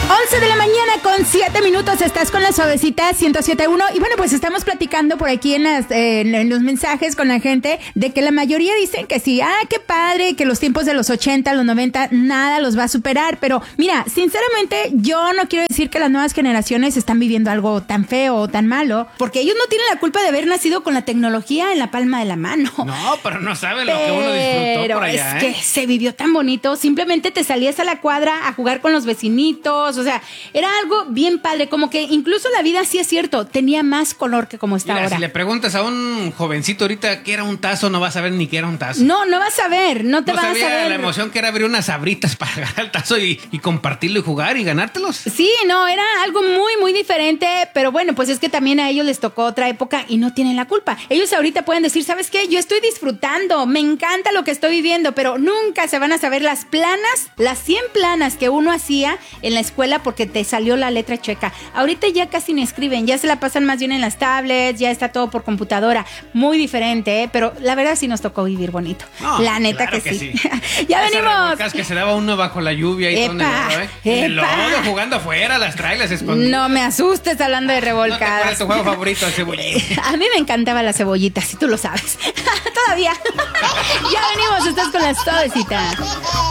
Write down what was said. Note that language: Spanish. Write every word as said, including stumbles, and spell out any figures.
once de la mañana con siete minutos, estás con la Suavecita ciento siete punto uno. Y bueno, pues estamos platicando por aquí en, las, eh, en los mensajes con la gente de que la mayoría dicen que sí, ah, qué padre, que los tiempos de los ochenta, los noventa, nada los va a superar. Pero mira, sinceramente, yo no quiero decir que las nuevas generaciones están viviendo algo tan feo o tan malo, porque ellos no tienen la culpa de haber nacido con la tecnología en la palma de la mano. No, pero no saben lo que uno disfrutó por allá. Pero es que se vivió tan bonito. Simplemente te salías a la cuadra a jugar con los vecinitos. O sea, era algo bien padre. Como que incluso la vida, sí es cierto, tenía más color que como está Mira, ahora. si le preguntas a un jovencito ahorita qué era un tazo, no vas a ver ni qué era un tazo. No, no vas a ver, no te no vas a sabía ver. la emoción que era abrir unas sabritas para ganar el tazo y, y compartirlo y jugar y ganártelos. Sí, no, era algo muy, muy diferente. Pero bueno, pues es que también a ellos les tocó otra época y no tienen la culpa. Ellos ahorita pueden decir, ¿sabes qué? Yo estoy disfrutando, me encanta lo que estoy viviendo, pero nunca se van a saber las planas, las cien planas que uno hacía en la escuela porque te salió la letra chueca. Ahorita ya casi ni escriben, ya se la pasan más bien en las tablets, ya está todo por computadora. Muy diferente, ¿eh? Pero la verdad sí nos tocó vivir bonito. No, la neta claro que, que sí. sí. Ya Esas venimos. revolcadas que se daba uno bajo la lluvia y Epa, todo en el lodo, ¿eh? En el lodo, jugando afuera, las trailas escondidas. No me asustes hablando de revolcadas. ¿Cuál es tu juego favorito, el cebollita? A mí me encantaba la cebollita, si tú lo sabes. Todavía. Ya venimos, estás con la Suavecita.